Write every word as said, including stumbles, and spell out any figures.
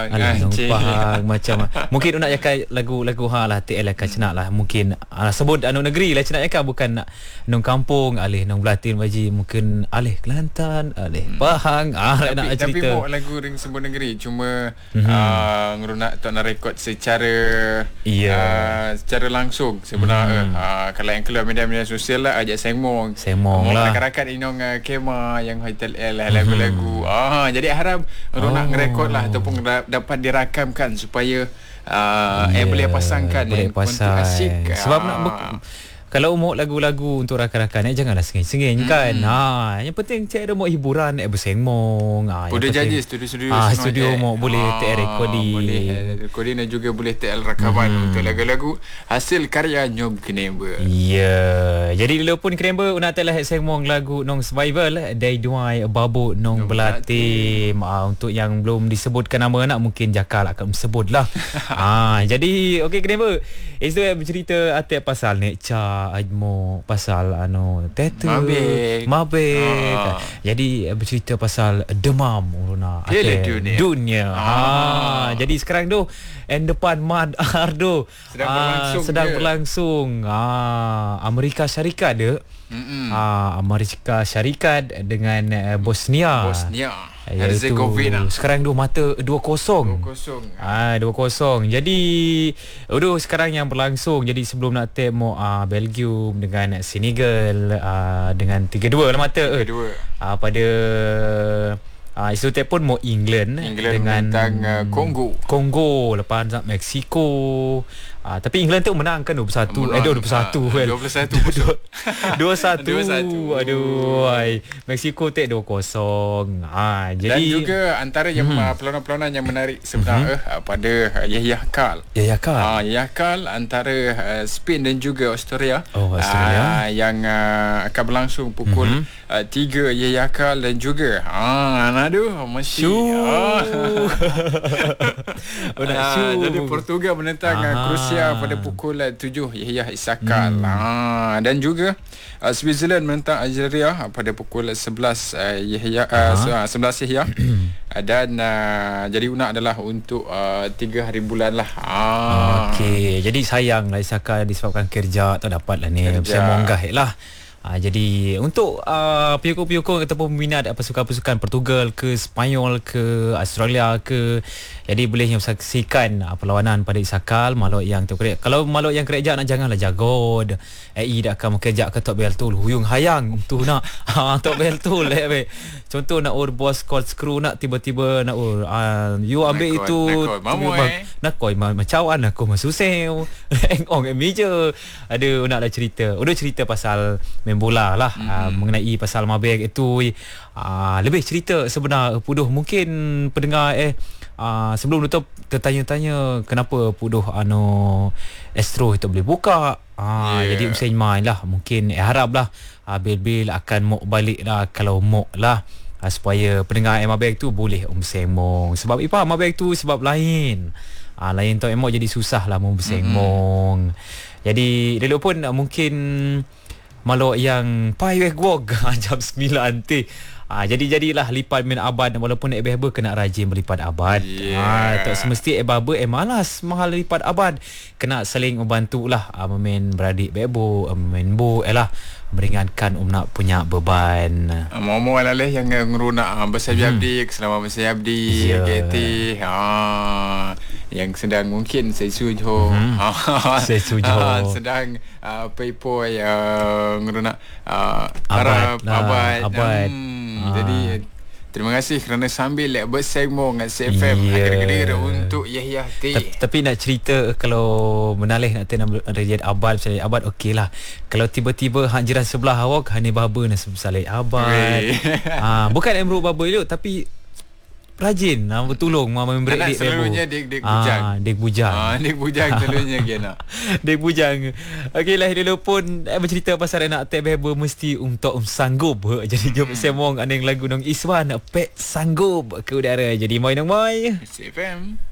Alah, nong Pahang macam mungkin nak jakai lagu-lagu ha lah T L akan cenak lah mungkin uh, sebut anu negeri lah cenak jakai bukan nak nong kampung alih nong Belatin baji mungkin alih Kelantan alih hmm. Pahang ah tapi, nak tapi cerita. Tapi lagu ring sebut negeri cuma mm-hmm. uh, ngerunak tak nak rekod secara yeah. uh, secara langsung sebenarnya mm-hmm. uh, kalau yang keluar media-media sosial lah ajak sengmong sengmong lah rakan-rakan inong uh, kema yang hotel L lah lagu-lagu ah jadi harap ngerunak oh. ngerekod lah ataupun dapat dirakamkan supaya uh, yeah. eh boleh pasangkan boleh pasang asik. Sebab ah. nak ber- kalau mau lagu-lagu untuk rakan-rakan eh, janganlah sengih-sengih hmm. kan. Ha, yang penting cek ada mau hiburan eh bersengmong. Ha, boleh jadi studio-studio ah, studio mau boleh ah, T L recording. Boleh recording dan juga boleh T L rakaman hmm. untuk lagu-lagu hasil karya Nyom Kenemba. Ya. Yeah. Jadi dulu pun Kenemba nak telah sengmong lagu nong survival Day Duai Babu nong Belatim. Ah, untuk yang belum disebutkan nama anak mungkin Jakal akan sebutlah. Ah, jadi okey Kenemba. Itu bercerita atas pasal nek cha Ajmo pasal anu teater Mabek, Mabek. Ah. Jadi bercerita pasal demam Uruna dunia, dunia. Ah. Ah. Jadi sekarang tu end depan Mad Ardo sedang berlangsung, ah, sedang berlangsung. Ah, Amerika Syarikat dia ah, Amerika Syarikat dengan uh, Bosnia Bosnia Herzegovina. Sekarang dua mata dua kosong. dua kosong. Ah dua kosong. Jadi aduh sekarang yang berlangsung. Jadi sebelum nak temo ah Belgium dengan Senegal ah dengan tiga dua lah mata. tiga dua. Ah pada Ah, isu tep pun mau England, England dengan uh, Kongo. Kongo lepas nak Mexico. Ah, tapi England tu menang kan dua puluh satu. Eh dua puluh satu kan. dua puluh satu. dua puluh satu. Aduh, ai. Mexico tek dua kosong. Ah, jadi dan juga antara yang hmm. uh, peluang-peluang yang menarik sebenarnya hmm. uh, pada uh, Yahya Kal. Yahya Kal. Ah, Yahya Kal antara uh, Spain dan juga Australia. Oh, Australia. Uh, yang uh, akan berlangsung pukul hmm. uh, tiga Yahya Kal dan juga ah aduh masih ah. oh, ah, jadi Portugal menentang ah. Croatia pada pukul tujuh Yahya Isakal. Hmm. Ah, dan juga uh, Switzerland menentang Algeria pada pukul sebelas uh, Yahya uh, sebelas Yahya. Dan uh, jadi una adalah untuk uh, tiga hari bulan lah. Ah. Okey, jadi sayang lah Isakal disebabkan kerja tak dapat lah ni. Saya monggah lah. Ha, jadi untuk uh, penyokong-penyokong ataupun peminat pasukan-pasukan Portugal ke Sepanyol ke Australia ke, jadi boleh yang saksikan uh, perlawanan pada Isakal makhluk yang terkerek. Kalau makhluk yang kerek nak janganlah jagod. A I dah akan kerja ke Tok Beltul huyung hayang tu nak ha Tok Beltul eh. Contoh nak ur bos call screw nak tiba-tiba nak ur uh, you ambil nakoi, itu nakoi macam aku masusel engong meja ada naklah cerita. Udah cerita pasal bola lah mm-hmm. uh, mengenai pasal Mabek itu uh, lebih cerita sebenar Puduh mungkin pendengar eh uh, sebelum tu tertanya-tanya kenapa Puduh anu Astro itu boleh buka uh, yeah. Jadi usai main lah mungkin eh, harap lah uh, bil-bil akan mok balik lah kalau mok lah uh, supaya pendengar eh, Mabek tu boleh um sengmong sebab ipa Mabek tu sebab lain uh, lain tu emok jadi susah lah mau bersengmong mm-hmm. Jadi dulu pun uh, mungkin malok yang payah gog jam sembilan nanti. Ah, jadi jadilah lipat main abad walaupun nak behber kena rajin berlipat abad. Yeah. Ah, tak semesti eh baba eh malas mahal lipat abad. Kena saling membantulah ah, memain beradik bebo, memain bo eh lah meringankan um nak punya beban. Momo alaleh yang ngerunak bersabdi hmm. abdi selama bersabdi yeah. K T. Ha yang sedang mungkin saya sujo. Hmm. Saya sujo. Sedang uh, paypo yang ngerunak uh, Arab abad. abad. Hmm, ah. Jadi terima kasih kerana sambil lek bersengmong dengan C F M yeah. Agar-agar untuk Yahya T. Tapi nak cerita kalau menalih nak tenang rejat abad misalnya abad okeylah. Kalau tiba-tiba hang jiran sebelah awak hani baba nak salih abad. Ah, bukan emru baba elok tapi rajin nak bertolong mama memberi dik selalunya dik dik bujang. Ah, dik bujang. Ah, dik bujang selalunya gena. Dik bujang. Okeylah dulu pun eh, bercerita pasal anak tek bebo mesti untuk um sanggup. Jadi jom hmm. semong aneng lagu nong Iswan pek sanggup ke udara. Jadi mai nong mai. C F M.